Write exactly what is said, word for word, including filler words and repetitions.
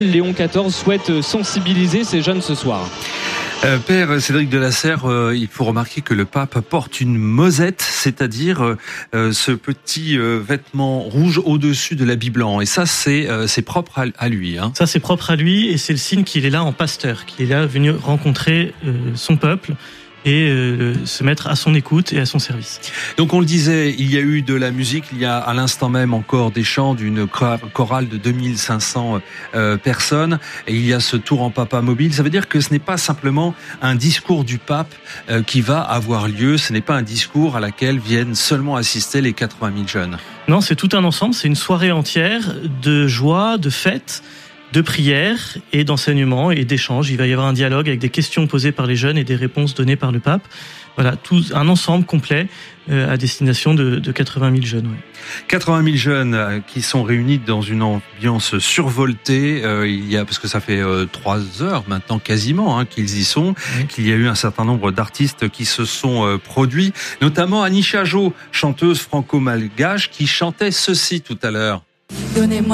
Léon quatorze souhaite sensibiliser ces jeunes ce soir. Euh, Père Cédric de Lasserre, euh, il faut remarquer que le pape porte une mosette, c'est-à-dire euh, ce petit euh, vêtement rouge au-dessus de l'habit blanc. Et ça, c'est, euh, c'est propre à, à lui. Hein. Ça, c'est propre à lui et c'est le signe qu'il est là en pasteur, qu'il est là venu rencontrer euh, son peuple et euh, se mettre à son écoute et à son service. Donc on le disait, il y a eu de la musique, il y a à l'instant même encore des chants d'une chorale de deux mille cinq cents euh, personnes, et il y a ce tour en papa mobile. Ça veut dire que ce n'est pas simplement un discours du pape euh, qui va avoir lieu, ce n'est pas un discours à laquelle viennent seulement assister les quatre-vingt mille jeunes. Non, c'est tout un ensemble, c'est une soirée entière de joie, de fête, de prières et d'enseignements et d'échanges. Il va y avoir un dialogue avec des questions posées par les jeunes et des réponses données par le pape. Voilà, tout un ensemble complet euh, à destination de, de quatre-vingt mille jeunes. Ouais. quatre-vingt mille jeunes euh, qui sont réunis dans une ambiance survoltée. Euh, il y a parce que ça fait euh, trois heures maintenant quasiment hein, qu'ils y sont. Oui. Qu'il y a eu un certain nombre d'artistes qui se sont euh, produits, notamment Anisha Jo, chanteuse franco-malgache, qui chantait ceci tout à l'heure. Donnez-moi